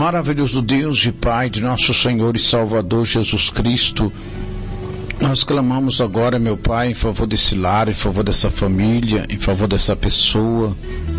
Maravilhoso Deus e Pai de nosso Senhor e Salvador Jesus Cristo, nós clamamos agora, meu Pai, em favor desse lar, em favor dessa família, em favor dessa pessoa,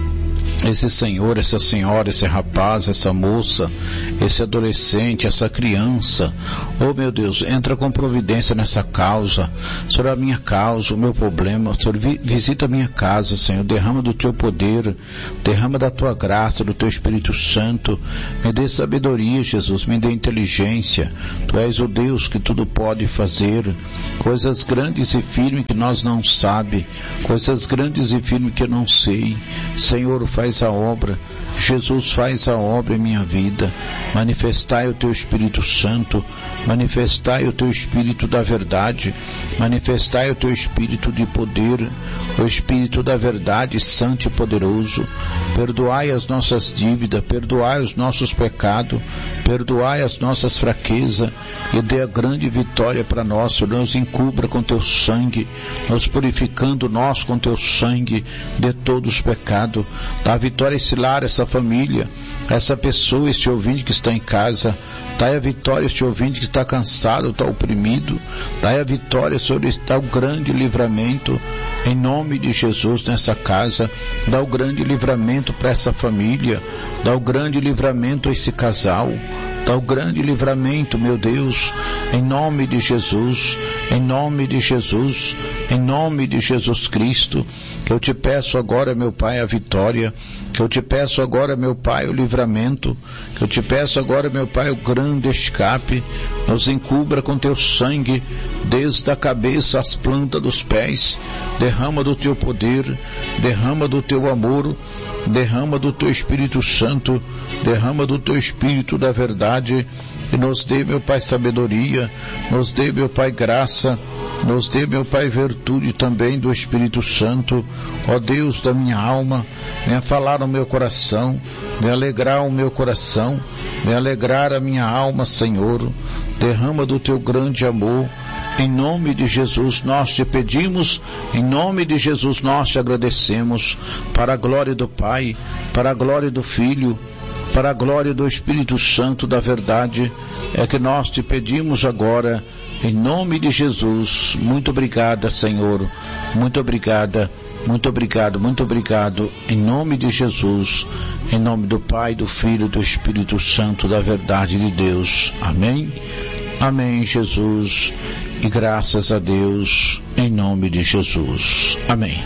esse senhor, essa senhora, esse rapaz, essa moça, esse adolescente, essa criança. Oh meu Deus, entra com providência nessa causa. Senhor, a minha causa, o meu problema, Senhor, visita a minha casa, Senhor, derrama do teu poder, derrama da tua graça, do teu Espírito Santo. Me dê sabedoria, Jesus, me dê inteligência. Tu és o Deus que tudo pode fazer, coisas grandes e firmes que nós não sabe, coisas grandes e firmes que eu não sei. Senhor, faz a obra. Jesus, faz a obra em minha vida. Manifestai o teu Espírito Santo, manifestai o teu Espírito da verdade, manifestai o teu Espírito de poder, o Espírito da verdade santo e poderoso. Perdoai as nossas dívidas, perdoai os nossos pecados, perdoai as nossas fraquezas e dê a grande vitória para nós. Nos encubra com teu sangue, nos purificando nós com teu sangue de todos os pecados. Dá vitória a esse lar, essa família, essa pessoa, este ouvinte que está em casa. Dai a vitória a este ouvinte que está cansado, está oprimido. Dai a vitória, Senhor, está o grande livramento em nome de Jesus nessa casa. Dá o grande livramento para essa família. Dá o grande livramento a esse casal. Dá o grande livramento, meu Deus, em nome de Jesus, em nome de Jesus, em nome de Jesus Cristo, que eu te peço agora, meu Pai, a vitória, que eu te peço agora, meu Pai, o livramento, que eu te peço agora, meu Pai, o grande escape. Nos encubra com teu sangue, desde a cabeça às plantas dos pés. Derrama do teu poder, derrama do teu amor, derrama do teu Espírito Santo, derrama do teu Espírito da verdade, e nos dê, meu Pai, sabedoria, nos dê, meu Pai, graça, nos dê, meu Pai, virtude também do Espírito Santo. Ó Deus da minha alma, venha falar no meu coração, venha alegrar o meu coração, venha alegrar a minha alma, Senhor. Derrama do teu grande amor. Em nome de Jesus nós te pedimos, em nome de Jesus nós te agradecemos, para a glória do Pai, para a glória do Filho, para a glória do Espírito Santo da verdade, é que nós te pedimos agora, em nome de Jesus. Muito obrigada, Senhor, muito obrigada, muito obrigado, muito obrigado, em nome de Jesus, em nome do Pai, do Filho e do Espírito Santo da verdade de Deus. Amém. Amém, Jesus, e graças a Deus, em nome de Jesus. Amém.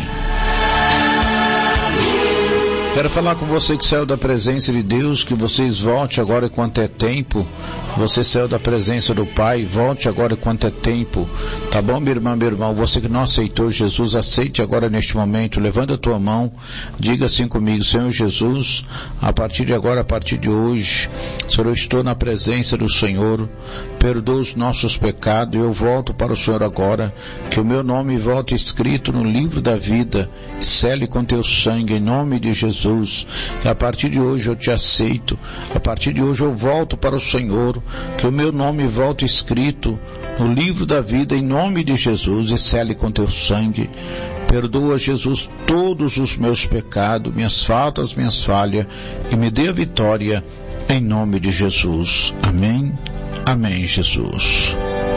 Quero falar com você que saiu da presença de Deus, que vocês volte agora enquanto é tempo. Você saiu da presença do Pai, volte agora enquanto é tempo. Tá bom, minha irmã, meu irmão? Você que não aceitou Jesus, aceite agora neste momento. Levanta a tua mão, diga assim comigo: Senhor Jesus, a partir de agora, a partir de hoje, Senhor, eu estou na presença do Senhor. Perdoa os nossos pecados, eu volto para o Senhor agora. Que o meu nome volte escrito no livro da vida, sele com teu sangue, em nome de Jesus. Que a partir de hoje eu te aceito, a partir de hoje eu volto para o Senhor, que o meu nome volte escrito no livro da vida, em nome de Jesus, e sele com teu sangue. Perdoa, Jesus, todos os meus pecados, minhas faltas, minhas falhas, e me dê a vitória, em nome de Jesus. Amém. Amém, Jesus.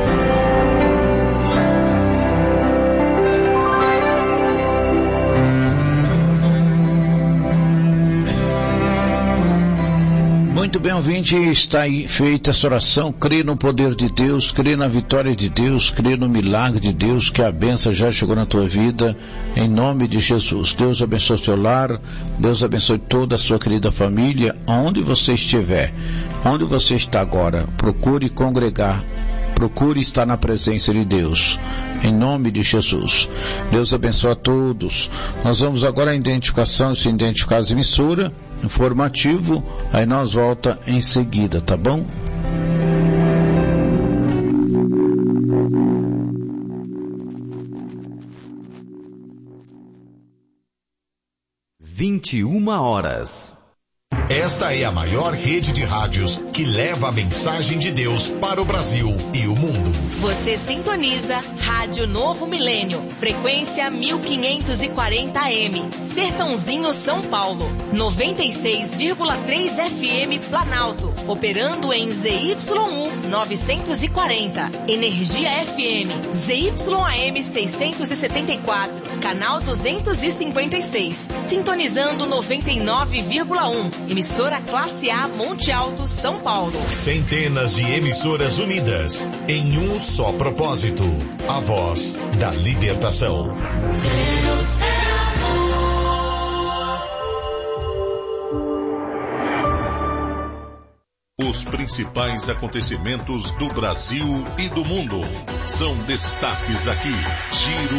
Muito bem, ouvinte, está aí feita essa oração. Crê no poder de Deus, crê na vitória de Deus, crê no milagre de Deus, que a bênção já chegou na tua vida, em nome de Jesus. Deus abençoe o teu lar, Deus abençoe toda a sua querida família, onde você estiver, onde você está agora. Procure congregar, procure estar na presença de Deus, em nome de Jesus. Deus abençoe a todos. Nós vamos agora à identificação, se identificar as emissoras, informativo, aí nós volta em seguida, tá bom? (21 horas). Esta é a maior rede de rádios que leva a mensagem de Deus para o Brasil e o mundo. Você sintoniza Rádio Novo Milênio, frequência 1540 AM, Sertãozinho, São Paulo, 96,3 FM Planalto, operando em ZYU 940, Energia FM, ZYAM 674, canal 256, sintonizando 99,1, emissora Classe A Monte Alto, São Paulo. Centenas de emissoras unidas em um só propósito, a voz da libertação. Deus é Os principais acontecimentos do Brasil e do mundo são destaques aqui. Giro